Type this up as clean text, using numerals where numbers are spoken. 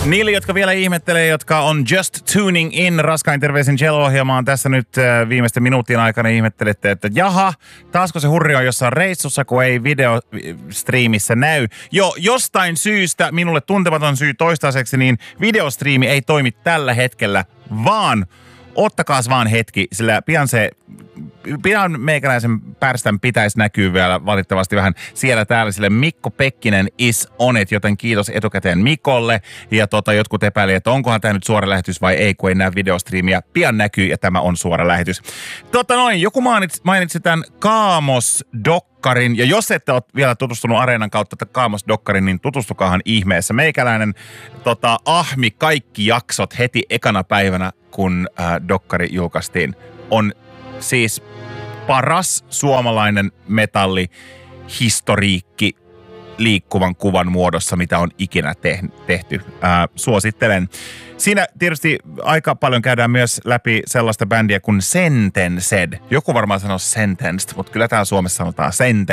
Niille, jotka vielä ihmettelee, jotka on just tuning in Raskain terveisin Jell-ohjelmaan tässä nyt viimeisten minuuttien aikana ihmettelette, että jaha, taasko se hurri on jossain reissussa, kun ei videostriimissä näy. Jo jostain syystä, minulle tuntematon syy toistaiseksi, niin videostriimi ei toimi tällä hetkellä, vaan ottakaas vaan hetki, sillä pian meikäläisen pärstän pitäisi näkyä vielä valitettavasti vähän siellä täällä, sille Mikko Pekkinen is on it, joten kiitos etukäteen Mikolle. Ja jotkut epäili, että onkohan tämä nyt suora lähetys vai ei, kun ei näe videostriimiä. Pian näkyy ja tämä on suora lähetys. Joku mainitsi tämän Kaamos-dokkarin, ja jos ette ole vielä tutustunut Areenan kautta Kaamos-dokkarin, niin tutustukaahan ihmeessä. Meikäläinen ahmi kaikki jaksot heti ekana päivänä, kun dokkari julkaistiin. On siis paras suomalainen metallihistoriikki liikkuvan kuvan muodossa, mitä on ikinä tehty. Suosittelen. Siinä tietysti aika paljon käydään myös läpi sellaista bändiä kuin Sentenced. Joku varmaan sanoo Sentenced, mutta kyllä täällä Suomessa sanotaan Sentenced.